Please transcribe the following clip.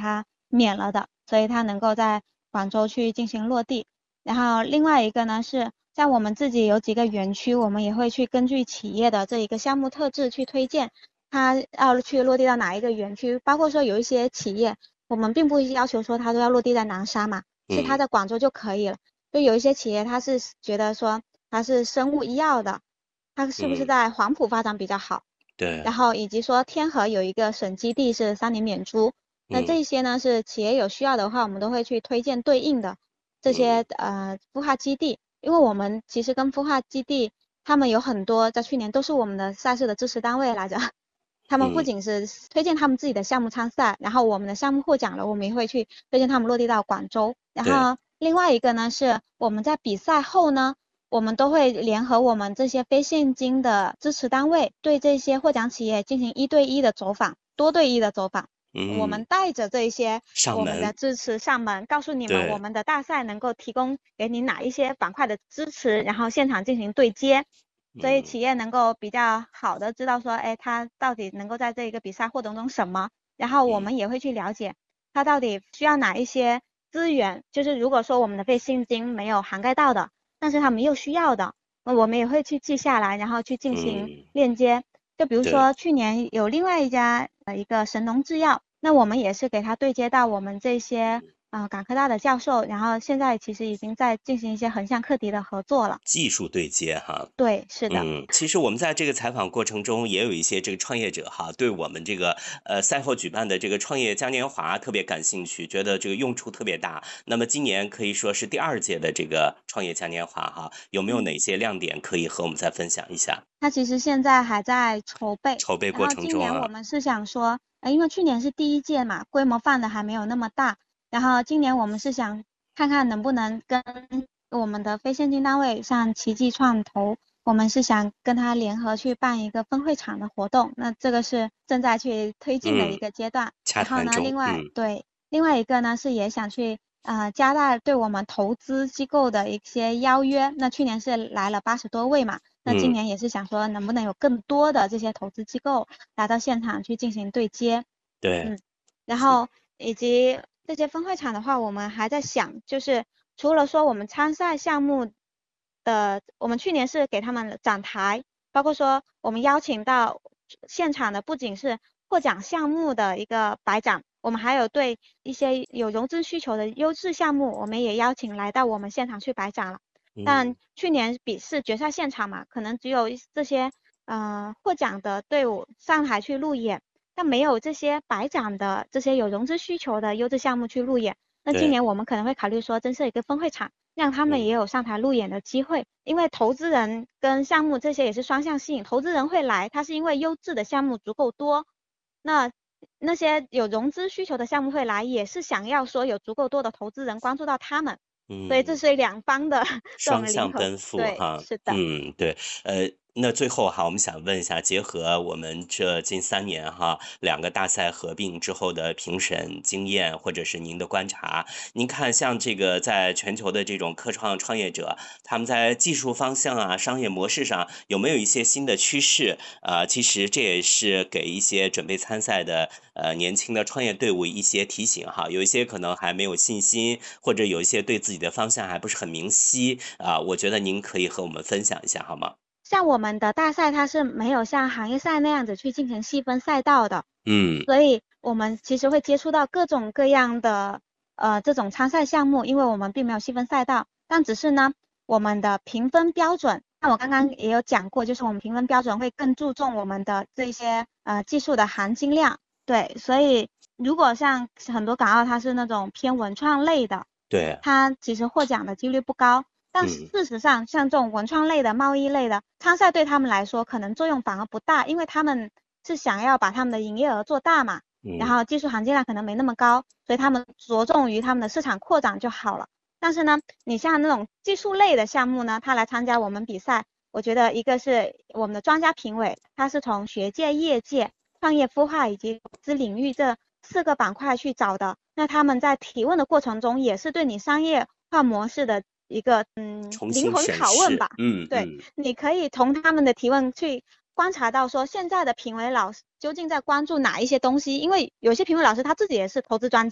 它免了的，所以它能够在广州去进行落地。然后另外一个呢是像我们自己有几个园区，我们也会去根据企业的这一个项目特质去推荐它要去落地到哪一个园区，包括说有一些企业我们并不要求说它都要落地在南沙嘛，是它在广州就可以了。就有一些企业它是觉得说它是生物医药的，它是不是在黄埔发展比较好， 对， 然后以及说天河有一个省基地是3年免租，那这些呢是企业有需要的话，我们都会去推荐对应的这些孵化基地，因为我们其实跟孵化基地他们有很多在去年都是我们的赛事的支持单位来着。他们不仅是推荐他们自己的项目参赛，然后我们的项目获奖了，我们也会去推荐他们落地到广州。然对， 后另外一个呢是我们在比赛后呢，我们都会联合我们这些非现金的支持单位，对这些获奖企业进行1对1的走访、多对1的走访。我们带着这些我们的上门， 支持上门，告诉你们我对， 们的大赛能够提供给你哪一些板块的支持，然后现场进行对接。所以企业能够比较好的知道说，哎，他到底能够在这个比赛获得中什么，然后我们也会去了解他到底需要哪一些资源，就是如果说我们的非现金没有涵盖到的，但是他们又需要的，那我们也会去记下来，然后去进行链接。就比如对。 说去年有另外一家一个神农制药，那我们也是给他对接到我们这些港科大的教授，然后现在其实已经在进行一些横向课题的合作了。 技术对接哈。 对，是的。 其实我们在这个采访过程中也有一些这个创业者哈，对我们这个赛后举办的这个创业嘉年华特别感兴趣，觉得这个用处特别大。那么今年可以说是第2届的这个创业嘉年华哈，有没有哪些亮点可以和我们再分享一下？ 它其实现在还在筹备， 筹备过然后今程中啊。 年我们是想说，因为去年是第1届嘛，规模放的还没有那么大，然后今年我们是想看看能不能跟我们的非现金单位，像奇迹创投，我们是想跟他联合去办一个分会场的活动，那这个是正在去推进的一个阶段。 洽然后呢， 谈中。 另外一个呢是也想去加大对我们投资机构的一些邀约，那去年是来了80多位嘛，那今年也是想说能不能有更多的这些投资机构来到现场去进行对接。 对。 然后以及这些分会场的话，我们还在想，就是除了说我们参赛项目的，我们去年是给他们展台，包括说我们邀请到现场的不仅是获奖项目的一个摆展，我们还有对一些有融资需求的优质项目，我们也邀请来到我们现场去摆展了。但去年比试决赛现场嘛，可能只有这些获奖的队伍上台去路演，但没有这些白展的这些有融资需求的优质项目去路演。那今对。 年我们可能会考虑说增设一个分会场，让他们也有上台路演的机会，因为投资人跟项目这些也是双向吸引，投资人会来，他是因为优质的项目足够多，那些有融资需求的项目会来，也是想要说有足够多的投资人关注到他们，所以这是两方的这种双向零和， 奔赴对， 哈。 是的。 对。那最后哈，我们想问一下，结合我们这近3年哈2个大赛合并之后的评审经验，或者是您的观察，您看像这个在全球的这种科创创业者，他们在技术方向啊、商业模式上有没有一些新的趋势？其实这也是给一些准备参赛的年轻的创业队伍一些提醒哈，有一些可能还没有信心，或者有一些对自己的方向还不是很明晰我觉得您可以和我们分享一下好吗？ 像我们的大赛，它是没有像行业赛那样子去进行细分赛道的， 嗯。 所以我们其实会接触到各种各样的这种参赛项目，因为我们并没有细分赛道，但只是呢，我们的评分标准，那我刚刚也有讲过，就是我们评分标准会更注重我们的这些技术的含金量，对，所以如果像很多港澳它是那种偏文创类的， 对。 它其实获奖的几率不高。但事实上，像这种文创类的、贸易类的参赛，对他们来说可能作用反而不大，因为他们是想要把他们的营业额做大嘛，然后技术含金量可能没那么高，所以他们着重于他们的市场扩展就好了。但是呢，你像那种技术类的项目呢，他来参加我们比赛，我觉得一个是我们的专家评委，他是从学界、业界、创业孵化以及投资领域这4个板块去找的，那他们在提问的过程中，也是对你商业化模式的一个重新灵魂审视。 拷问吧。对， 嗯。 你可以从他们的提问去观察到说现在的评委老师究竟在关注哪一些东西，因为有些评委老师他自己也是投资专家。